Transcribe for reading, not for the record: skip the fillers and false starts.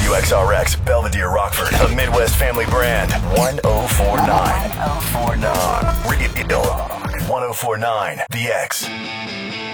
WXRX, Belvedere, Rockford, a Midwest family brand. 1049. 1049. Real 1049. The X.